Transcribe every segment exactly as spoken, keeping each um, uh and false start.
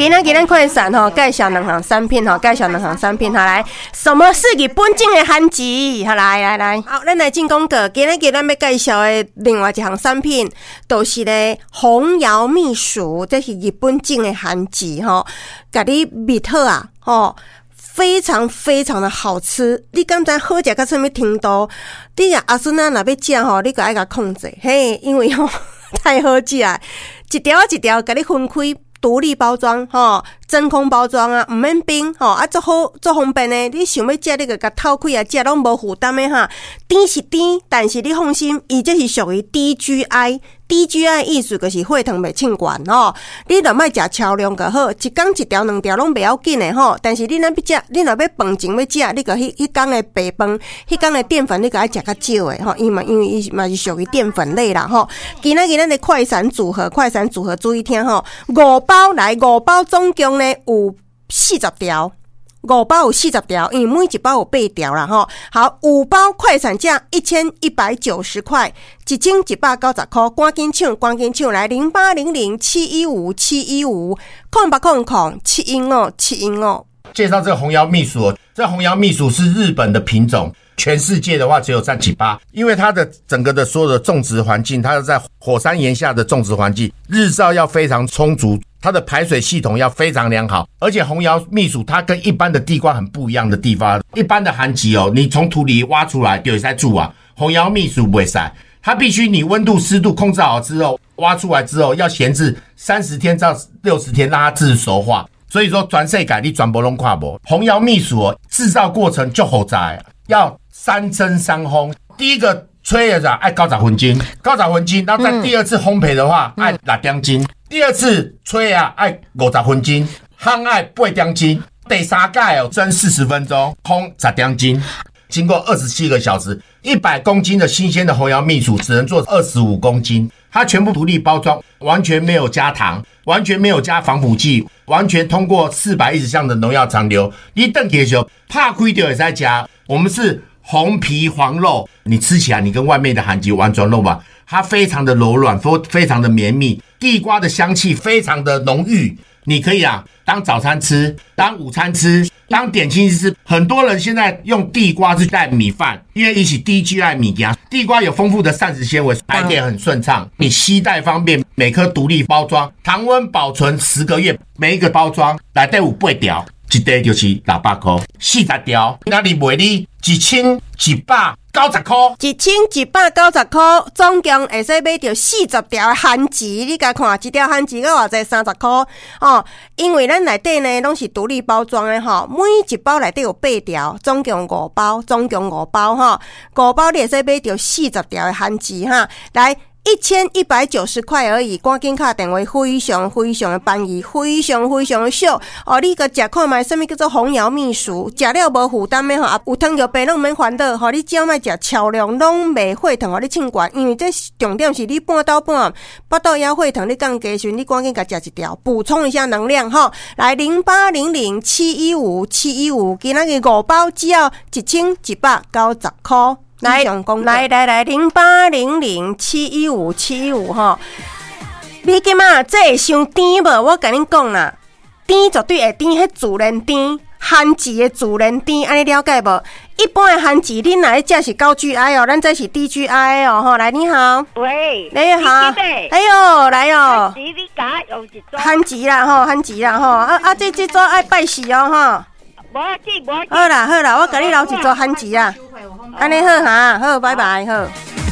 今天今天快闪吼，介绍两项产品吼，介绍两项产品，好来，什么是日本种的番薯？好来来来，好，咱来进广告。今天今天要介绍的另外一项产品，就是咧红瑶蜜薯，这是日本种的番薯吼，甲你蜜好啊吼。非常非常的好吃，你敢知好食到什么程度？你若阿孙仔若要食吼，你个爱甲控制，嘿，因为吼太好食啊，一条一条甲你分开。独立包装吼，真空包装啊，毋免冰吼，啊，足好足方便的。你想要食，你个甲透开啊，食拢无负担的哈。甜是甜，但是你放心，伊这是属于 D G I。D G I 意思就是血糖袂称悬吼，你若莫食超量就好，一工一条两条拢袂要紧的吼。但是你若要食，你若要饭前要食，你个迄迄工的白饭，迄工的淀粉你个爱食较少的吼，因嘛因为伊嘛是属于淀粉类啦吼。今仔日咱的快闪组合，快闪组合注意听吼，五包来五包总共呢有四十条。五包有四十条，因为每一包有八条啦吼。好，五包快闪价一千一百九十块，一千一百九十块，赶紧抢，赶紧抢来零八零零七一五七一五空八空空七一五七一五。 介绍这个红瑶蜜薯，这红瑶蜜薯是日本的品种，全世界的话只有占几趴，因为它的整个的所有的种植环境，它是在火山岩下的种植环境，日照要非常充足。它的排水系统要非常良好，而且红瑶蜜薯它跟一般的地瓜很不一样的地方，一般的番薯哦，你从土里挖出来就会在煮啊，红瑶蜜薯不会晒，它必须你温度湿度控制好之后，挖出来之后要闲置三十天到六十天，让它自熟化。所以说全世界你全部都看不红瑶蜜薯哦，制造过程就复杂，要三蒸三烘，第一个吹的爱九十分钟，九十分钟，然后再第二次烘焙的话爱六点钟。第二次吹啊，爱五十分钟，烘爱八点钟，第三盖哦蒸四十分钟，烘十点钟，经过二十七个小时，一百公斤的新鲜的红瑶蜜薯只能做二十五公斤，它全部独立包装，完全没有加糖，完全没有加防腐剂，完全通过四百一十项的农药残留。你等的时候怕亏掉也在加，我们是红皮黄肉，你吃起来你跟外面的韩吉完全肉吧，它非常的柔软，非常的绵密。地瓜的香气非常的浓郁，你可以啊当早餐吃，当午餐吃，当点心吃。很多人现在用地瓜去带米饭，因为一起 D G I 米呀，地瓜有丰富的膳食纤维，排便很顺畅，你携带方便，每颗独立包装，常温保存十个月，每一个包装内底有八条，一袋就是六百块，四十条，哪里卖你一千一百九十块， 一千一百九十块，总共会使买到四十条的番薯。你甲看，一条番薯要偌济？三十块哦。因为咱内底呢拢是独立包装的吼，每一包内底有八条，总共五包，总共五包哈，五包你会使买到四十条的番薯哈。来。一千一百九十块而已，赶紧打电话，非常非常的便宜，非常非常的俗哦！你个食看卖，什么叫做红瑶蜜薯？食了无负担的吼，啊有糖有白拢免烦恼吼！你只要莫食超量，拢袂血糖，互你称悬，因为这重点是你半斗半八斗腰血糖，你降低时，你赶紧甲食一条，补充一下能量吼！来零八零零七一五七一五，今仔日五包只要一千一百九十块。来来来来，零八零零七一五七一五吼，你今嘛这会伤甜无？我甲恁讲啦，甜绝对会甜，迄自然甜，番薯的自然甜，安尼了解无？一般的番薯，恁若咧食是高 G I 哦，咱这是低 G I 哦吼。来，你好， 喂， 你好，哎呦，来哦，番薯啦吼，番薯啦吼，啊啊，这这组爱拜四哦吼。好啦好啦，我甲你留一撮番薯啦，安尼好哈，好，拜拜，好。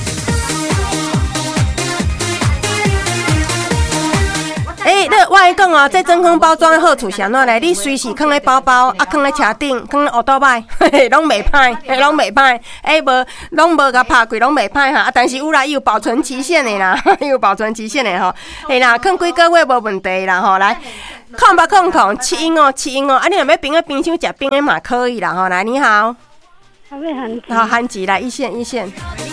诶、欸，你我来讲哦，这真空包装的好处是安怎嘞？你随时放在包包，啊，放在车顶，放在乌托邦，嘿嘿，拢袂歹，嘿，拢袂歹。诶，无，拢无甲拍开，拢袂歹哈。啊，但是有啦，有保存期限的啦，有保存期限的吼。嘿啦，放几个月无问题啦吼。来，空吧空空，七英哦七英哦。啊，你若要冰个冰箱食冰的嘛可以啦吼。来，你好。好，韩吉来一线一线。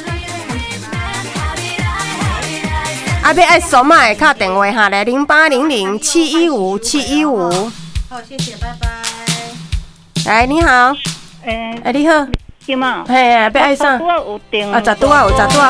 啊，要爱扫码的打电话哈，来零八零零七一五七一五。 好，谢谢，拜拜。 来，你好。 诶、 欸，你好。 金嘛？ 嘿，要爱啥？ 十拄啊有订。 啊，十拄啊有，十拄啊。